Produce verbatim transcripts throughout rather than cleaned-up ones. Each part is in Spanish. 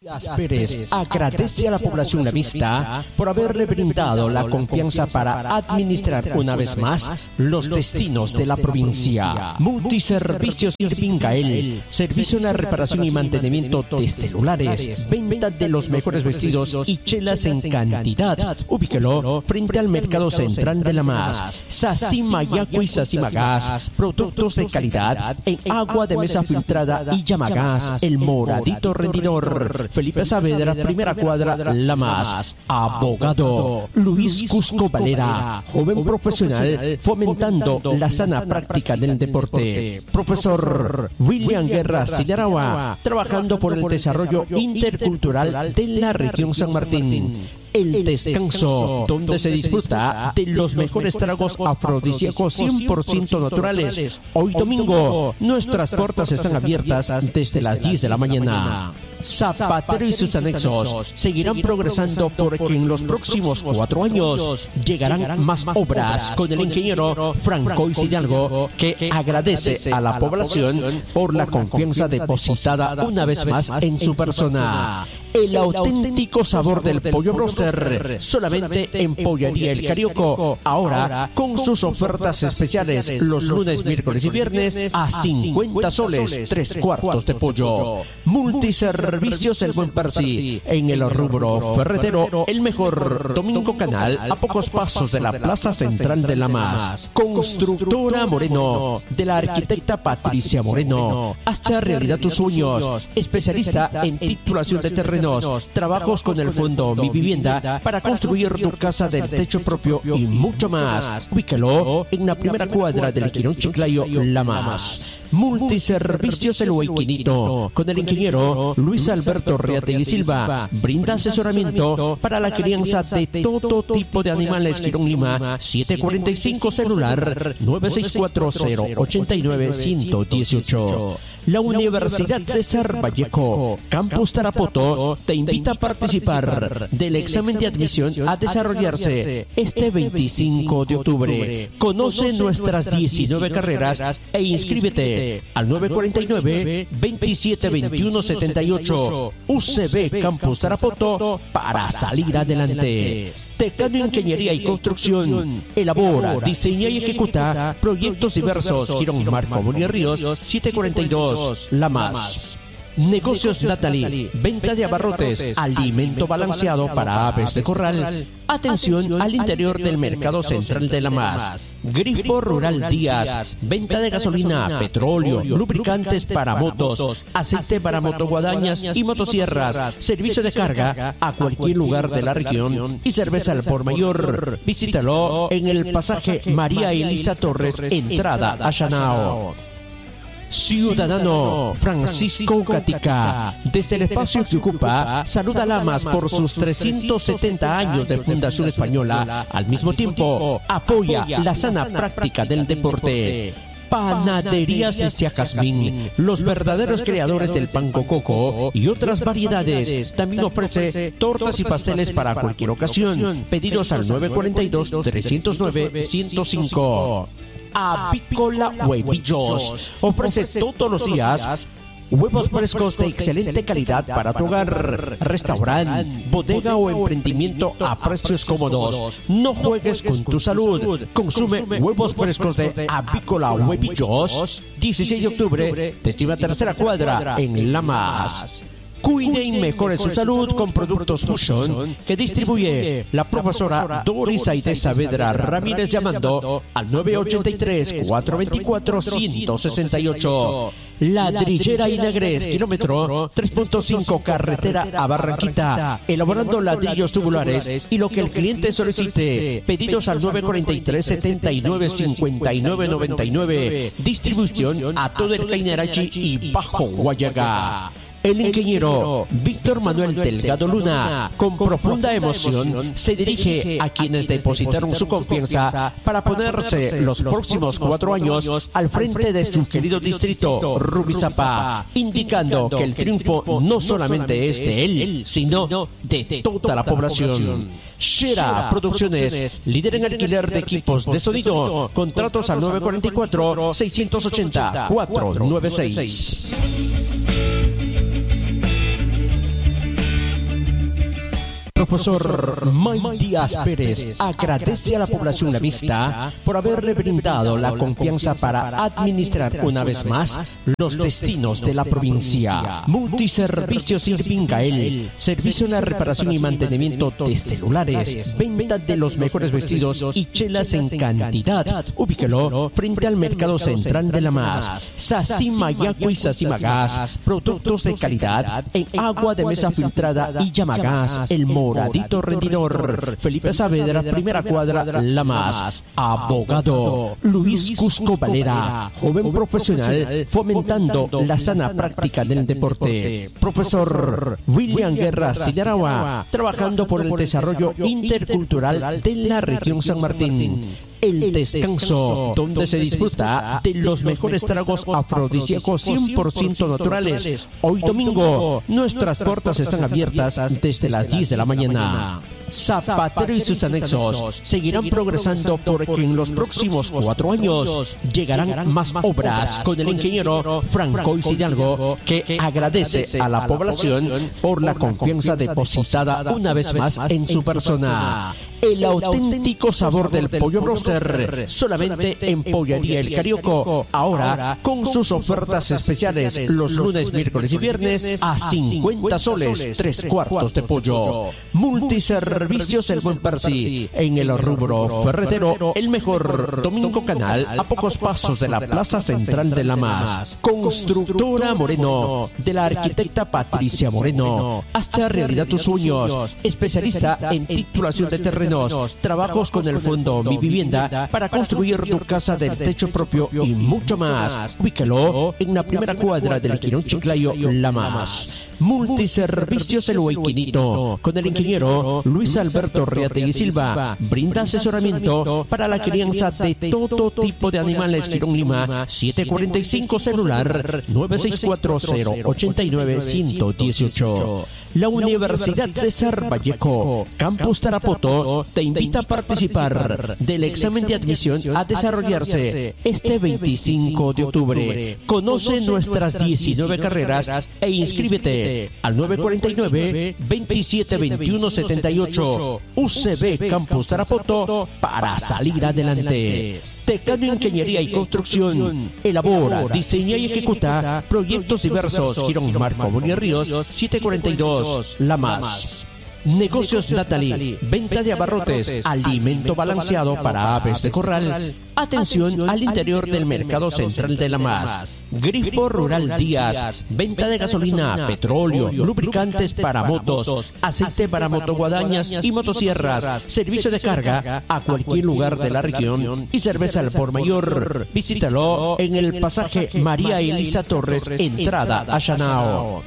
Pérez agradece a la población lavista por haberle brindado la confianza para administrar una vez más los destinos de la provincia. Multiservicios Irvingael, servicio en la reparación y mantenimiento de celulares, venta de los mejores vestidos y chelas en cantidad. Ubíquelo frente al Mercado Central de La Mas. Sasima Yacu y Sasima Gas, productos de calidad en agua de mesa filtrada y Llamagas, el moradito rendidor. Felipe Saavedra, primera cuadra, La Mas. Abogado Luis Cusco Valera, joven profesional fomentando la sana práctica del deporte. Profesor William Guerra Sillaragua, trabajando por el desarrollo intercultural de la región San Martín. El Descanso, donde se disfruta de los mejores tragos afrodisíacos cien por ciento naturales. Hoy domingo, nuestras puertas están abiertas desde las diez de la mañana. Zapatero y sus anexos seguirán progresando porque en los próximos cuatro años llegarán más obras con el ingeniero Francois Hidalgo, que agradece a la población por la confianza depositada una vez más en su persona. El auténtico sabor del pollo broster, solamente en Pollería El Carioco, ahora con sus ofertas especiales los lunes, miércoles y viernes a cincuenta soles, tres cuartos de pollo. Multiservicios El Buen Percy, en el rubro ferretero, el mejor. Domingo Canal, a pocos pasos de la Plaza Central de La Mas. Constructora Moreno, de la arquitecta Patricia Moreno. Hazte realidad tus sueños, especialista en titulación de terreno, trabajos con el fondo Mi Vivienda para construir tu casa del techo propio y mucho más. Ubícalo en la primera cuadra del Quirón Chiclayo, La Mas. Multiservicios El Huayquinito, con el ingeniero Luis Alberto Reategui Silva. Brinda asesoramiento para la crianza de todo tipo de animales. Quirón Lima, siete cuarenta y cinco, celular nueve seis cuatro cero ocho nueve uno uno ocho. La Universidad César Vallejo, Campus Tarapoto, te invita a participar del examen de admisión a desarrollarse este veinticinco de octubre. Conoce nuestras diecinueve carreras e inscríbete al nueve cuatro nueve, veintisiete veintiuno setenta y ocho. U C B Campus Tarapoto, para salir adelante. Tecano Ingeniería y Construcción, elabora, diseña y ejecuta proyectos diversos. Girón Marco Muñoz Ríos, siete cuarenta y dos, La Mas. Negocios Natalie, venta de abarrotes, alimento balanceado para aves de corral. Atención al interior del Mercado Central de La Mas. Grifo Rural Díaz, venta de gasolina, petróleo, lubricantes para motos, aceite para motoguadañas y motosierras, servicio de carga a cualquier lugar de la región y cerveza al por mayor. Visítalo en el pasaje María Elisa Torres, entrada a Chanao. Ciudadano Francisco Gatica, desde el espacio que ocupa, saluda a Lamas por sus trescientos setenta años de fundación española. Al mismo tiempo, apoya la sana práctica del deporte. Panadería Cestia Jazmín, los verdaderos creadores del pan coco y otras variedades. También ofrece tortas y pasteles para cualquier ocasión. Pedidos al nueve cuatro dos, tres cero nueve, ciento cinco. Avícola Huevillos, ofrece todos los días huevos frescos de excelente calidad para tu hogar, restaurante, bodega o emprendimiento a precios cómodos. No juegues con tu salud. Consume huevos frescos de Avícola Huevillos. dieciséis de octubre, desde la tercera cuadra en La Mas. Cuide y mejore su salud con productos Fusion que distribuye la profesora Doris Aide Saavedra Ramírez, llamando al nueve ocho tres, cuatro dos cuatro, uno seis ocho. Ladrillera y Negres, kilómetro tres punto cinco, carretera a Barranquita, elaborando ladrillos tubulares y lo que el cliente solicite. Pedidos al nueve cuatro tres, setenta y nueve, cincuenta y nueve noventa y nueve. Distribución a todo el Cainarachi y Bajo Guayaga. El ingeniero Víctor Manuel Delgado Luna, con profunda emoción, se dirige a quienes depositaron su confianza para ponerse los próximos cuatro años al frente de su querido distrito Rumizápa, indicando que el triunfo no solamente es de él, sino de toda la población. Shera Producciones, líder en alquiler de equipos de sonido. Contratos al nueve cuatro cuatro, seis ocho cero, cuatro nueve seis. profesor May Díaz Pérez agradece a la población navista por haberle brindado la confianza para administrar una vez más los destinos de la provincia. Multiservicios Irpincael, servicio en la reparación y mantenimiento de celulares, venta de los mejores vestidos y chelas en cantidad. Ubíquelo frente al Mercado Central de La Mas. Sacimayaco y Sacimagas, productos de calidad en agua de mesa filtrada y Yamagas, el moradito rendidor. Felipe Saavedra, primera cuadra, La Mas. Abogado Luis Cusco Valera, joven profesional fomentando la sana práctica del deporte. Profesor William Guerra Sillaragua, trabajando por el desarrollo intercultural de la región San Martín. El Descanso, donde se disfruta de los mejores tragos afrodisíacos cien por ciento naturales. Hoy domingo, nuestras puertas están abiertas desde las diez de la mañana. Zapatero y sus anexos seguirán progresando porque en los próximos cuatro años llegarán más obras con el ingeniero Francois Hidalgo, que agradece a la población por la confianza depositada una vez más en su persona. El auténtico sabor del pollo broster, solamente en Pollería El Carioco, ahora con sus ofertas especiales los lunes, miércoles y viernes a cincuenta soles, tres cuartos de pollo. Multiservicios El Buen Percy, en el rubro ferretero, el mejor. Domingo Canal, a pocos pasos de la Plaza Central de La Mas. Constructora Moreno, de la arquitecta Patricia Moreno. Hazte realidad tus sueños, especialista en titulación de terreno, trabajos con el fondo Mi Vivienda para construir tu casa del techo propio y mucho más. Ubícalo en la primera cuadra del Quirón Chiclayo, La Mas. Multiservicios El Huayquinito, con el ingeniero Luis Alberto Reategui Silva, brinda asesoramiento para la crianza de todo tipo de animales. Quirón Lima, siete cuarenta y cinco, celular nueve seis cuatro cero ocho nueve uno uno ocho. La Universidad César Vallejo, Campus Tarapoto, te invita a participar del examen de admisión a desarrollarse este veinticinco de octubre. Conoce nuestras diecinueve carreras e inscríbete al nueve cuarenta y nueve, veintisiete veintiuno setenta y ocho. U C B Campus Tarapoto, para salir adelante. Tecano Ingeniería y Construcción, elabora, diseña y ejecuta proyectos diversos. Girón Marco Bonilla Ríos, siete cuarenta y dos, La Mas. Negocios Natalie, venta de abarrotes, alimento balanceado para aves de corral. Atención al interior del Mercado Central de La Mas. Grifo Rural Díaz, venta de gasolina, petróleo, lubricantes para motos, aceite para motoguadañas y motosierras, servicio de carga a cualquier lugar de la región y cerveza al por mayor. Visítalo en el pasaje María Elisa Torres, entrada a Chanao.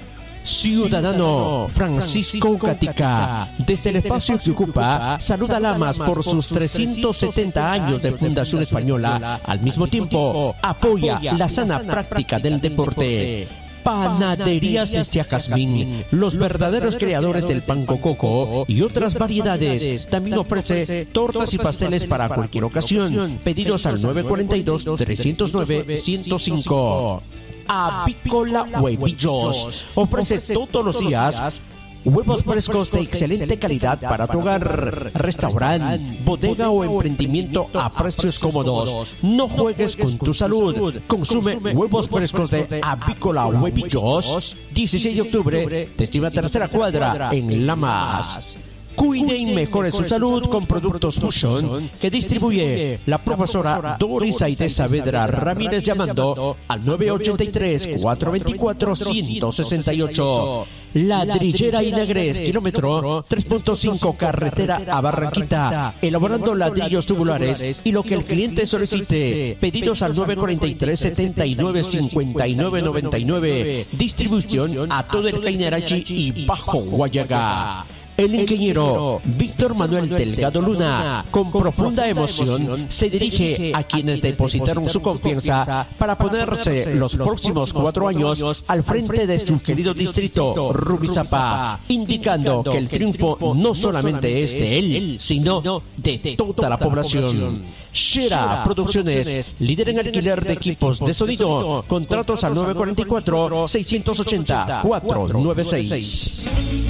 Ciudadano Francisco Gatica, desde el espacio que ocupa, saluda a Lamas por sus trescientos setenta años de fundación española. Al mismo tiempo, apoya la sana práctica del deporte. Panaderías Estia Jazmín, los verdaderos creadores del pan coco y otras variedades. También ofrece tortas y pasteles para cualquier ocasión. Pedidos al nueve cuarenta y dos, trescientos nueve, ciento cinco. Avícola Huevillos, ofrece todos los días huevos frescos de excelente calidad para tu hogar, restaurante, bodega o emprendimiento a precios cómodos. No juegues con tu salud. Consume huevos frescos de Avícola Huevillos. dieciséis de octubre, décima tercera cuadra, en La Mas. Cuide y mejore su salud con productos Fusion que distribuye la profesora Doris Aide Saavedra Ramírez, llamando al nueve ochenta y tres, cuatrocientos veinticuatro, ciento sesenta y ocho. Ladrillera y Negres, kilómetro tres punto cinco, carretera a Barranquita, elaborando ladrillos tubulares y lo que el cliente solicite. Pedidos al nueve cuarenta y tres, setenta y nueve, cincuenta y nueve noventa y nueve. Distribución a todo el Cainarachi y Bajo Guayaga. El ingeniero Víctor Manuel Delgado Luna, con profunda emoción, se dirige a quienes depositaron su confianza para ponerse los próximos cuatro años al frente de su querido distrito Rumizápa, indicando que el triunfo no solamente es de él, sino de toda la población. Shera Producciones, líder en alquiler de equipos de sonido. Contratos al nueve cuarenta y cuatro, seiscientos ochenta, cuatrocientos noventa y seis.